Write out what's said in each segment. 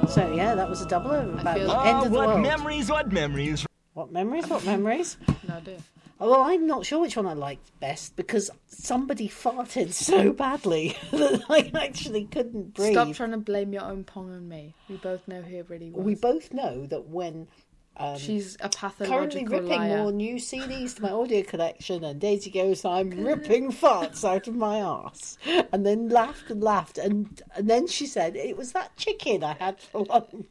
So yeah, that was a double about the feel- end of the What world. memories, what memories. What memories? What memories? No, I do. Oh, well, I'm not sure which one I liked best because somebody farted so badly that I actually couldn't breathe. Stop trying to blame your own pong on me. We both know who it really was. We both know that when She's a currently pathological ripping liar. more new CDs to my audio collection, and Daisy goes, I'm ripping farts out of my arse. And then laughed and laughed. And then she said, it was that chicken I had for lunch.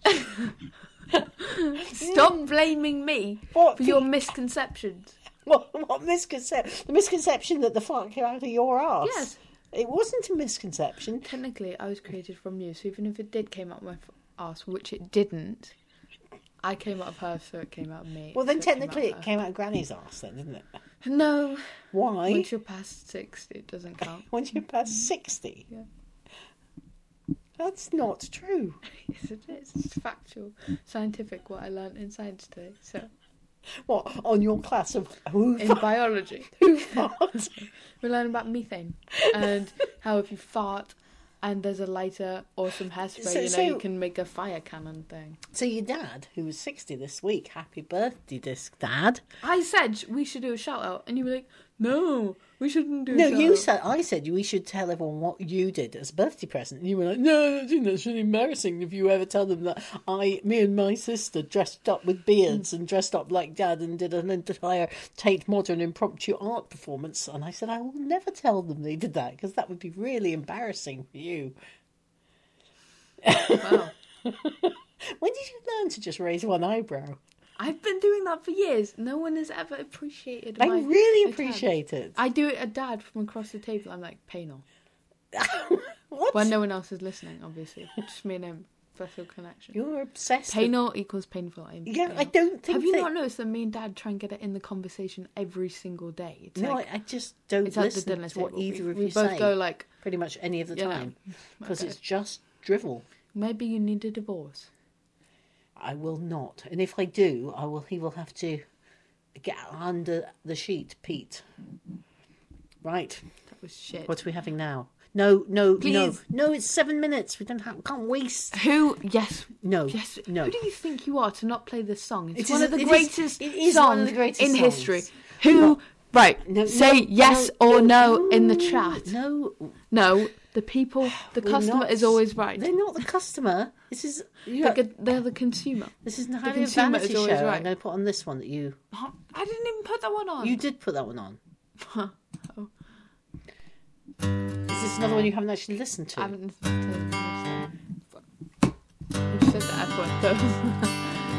Stop blaming me What for your misconceptions. What misconception? The misconception that the fart came out of your arse? Yes. It wasn't a misconception. Technically, I was created from you, so even if it did came out of my arse, which it didn't, I came out of her, so it came out of me. Well, then so technically it it came out of Granny's arse then, didn't it? No. Why? Once you're past 60, it doesn't count. Once you're past 60? Yeah. That's not true. Yes, it is. It's factual, scientific, what I learned in science today. So, What, on your class of who in biology, farts? we learn about methane and how if you fart and there's a lighter or some hairspray, So- you can make a fire cannon thing. So your dad, who was 60 this week, happy birthday, disc Dad. I said we should do a shout out, and you were like, "No, we shouldn't do." No, a shout you out. said, I said we should tell everyone what you did as a birthday present. And you were like, no, I think that's really embarrassing if you ever tell them that me and my sister dressed up with beards and dressed up like Dad and did an entire Tate Modern impromptu art performance. And I said, I will never tell them they did that because that would be really embarrassing for you. Wow. When did you learn to just raise one eyebrow? I've been doing that for years. No one has ever appreciated. I my really attempt. appreciate it. I do it at Dad from across the table. I'm like, Panel. What? When no one else is listening, obviously, just me and him. Special connection. You're obsessed with... Panel equals painful. Yeah, Panel. I don't think Have you that... not noticed that me and Dad try and get it in the conversation every single day? It's No, like, I just don't it's at the listen dinner to what table. either of we you both say. go like, Pretty much any of the you know, time. Because okay. it's just drivel. Maybe you need a divorce. I will not. And if I do, he will have to get under the sheet, Pete. Right. That was shit. What are we having now? No, Please. no, it's 7 minutes. We can't waste. Who? Yes. No. Yes. No. Who do you think you are to not play this song? It's It one is- of the it is- greatest it is songs one of the greatest in songs. history. Who? Right. No, Say no, yes no, or no in the chat. No. No. The people, the We're customer not- is always right. They're not the customer. This is... They're the consumer. This is entirely a consumer is vanity show. always right. I'm going to put on this one that you... I didn't even put that one on. You did put that one on. Oh. Is this another one you haven't actually listened to? I haven't listened to this. You said that F word though.